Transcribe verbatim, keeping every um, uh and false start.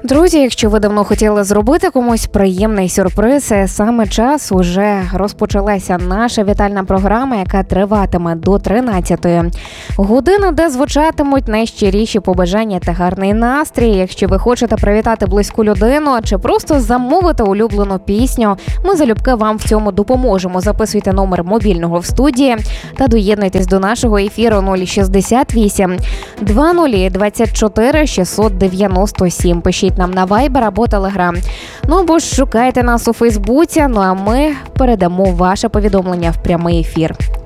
Друзі, якщо ви давно хотіли зробити комусь приємний сюрприз, саме час уже розпочалася наша вітальна програма, яка триватиме до тринадцятої години, де звучатимуть найщиріші побажання та гарний настрій. Якщо ви хочете привітати близьку людину чи просто замовити улюблену пісню, ми залюбки вам в цьому допоможемо. Записуйте номер мобільного в студії та доєднуйтесь до нашого ефіру нуль шістдесят вісім двадцять двадцять чотири шістсот дев'яносто сім. Пишіть нам на Viber або Telegram. Ну або ж шукайте нас у Фейсбуці, ну а ми передамо ваше повідомлення в прямий ефір.